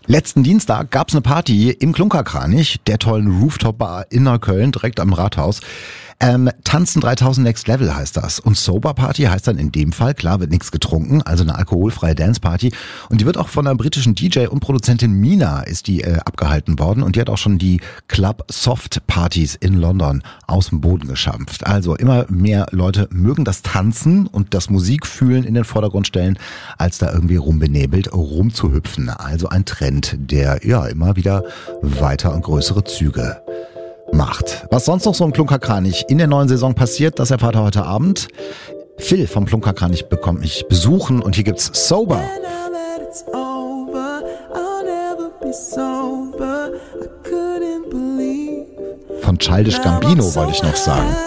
Letzten Dienstag gab's eine Party im Klunkerkranich, der tollen Rooftop-Bar in Neukölln, direkt am Rathaus. Tanzen 3000 Next Level heißt das. Und Sober Party heißt dann in dem Fall, klar, wird nichts getrunken, also eine alkoholfreie Dance-Party. Und die wird auch von einer britischen DJ und Produzentin Mina ist die abgehalten worden. Und die hat auch schon die Club Soft Partys in London aus dem Boden geschampft. Also immer mehr Leute mögen das Tanzen und das Musikfühlen in den Vordergrund stellen, als da irgendwie rumbenebelt rumzuhüpfen. Also ein Trend, der ja immer wieder weiter und größere Züge macht. Was sonst noch so im Klunkerkranich in der neuen Saison passiert, das erfahrt ihr heute Abend. Phil vom Klunkerkranich bekommt mich besuchen und hier gibt's Sober. Von Childish Gambino wollte ich noch sagen.